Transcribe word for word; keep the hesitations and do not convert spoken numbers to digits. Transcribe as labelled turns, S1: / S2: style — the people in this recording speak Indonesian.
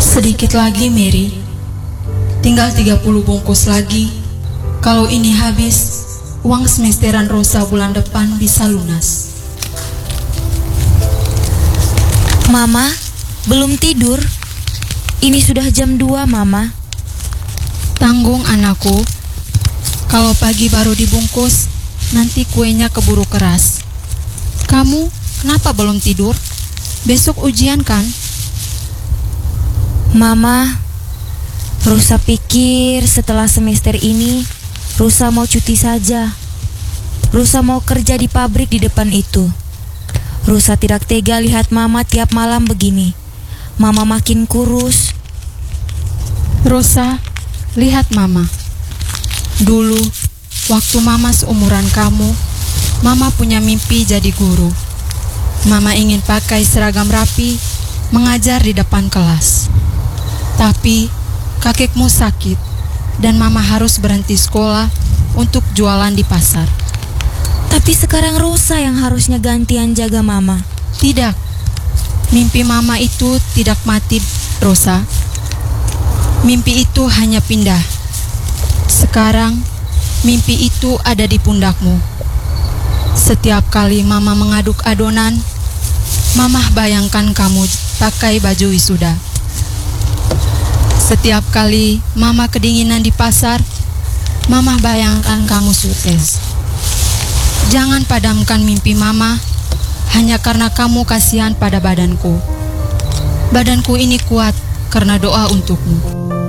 S1: Sedikit lagi, Mary. Tinggal tiga puluh bungkus lagi. Kalau ini habis, uang semesteran Rosa bulan depan bisa lunas.
S2: Mama, belum tidur. Ini sudah jam dua, Mama.
S1: Tanggung anakku. Kalau pagi baru dibungkus, nanti kuenya keburu keras. Kamu kenapa belum tidur? Besok ujian kan?
S2: Mama, Rosa pikir setelah semester ini Rosa mau cuti saja. Rosa mau kerja di pabrik di depan itu. Rosa tidak tega lihat Mama tiap malam begini. Mama makin kurus.
S1: Rosa, lihat Mama. Dulu, waktu Mama seumuran kamu, Mama punya mimpi jadi guru. Mama ingin pakai seragam rapi, mengajar di depan kelas. Tapi kakekmu sakit dan Mama harus berhenti sekolah untuk jualan di pasar.
S2: Tapi sekarang Rosa yang harusnya gantian jaga Mama.
S1: Tidak, mimpi Mama itu tidak mati, Rosa. Mimpi itu hanya pindah. Sekarang mimpi itu ada di pundakmu. Setiap kali Mama mengaduk adonan, Mama bayangkan kamu pakai baju wisuda. Setiap kali Mama kedinginan di pasar, Mama bayangkan kamu sukses. Jangan padamkan mimpi Mama hanya karena kamu kasihan pada badanku. Badanku ini kuat karena doa untukmu.